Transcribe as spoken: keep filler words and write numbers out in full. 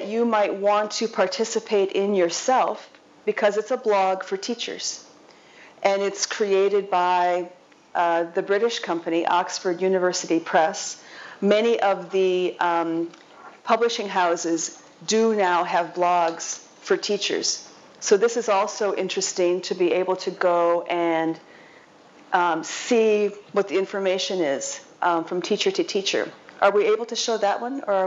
that you might want to participate in yourself, because it's a blog for teachers. And it's created by uh, the British company, Oxford University Press. Many of the um, publishing houses do now have blogs for teachers. So this is also interesting to be able to go and um, see what the information is um, from teacher to teacher. Are we able to show that one? Or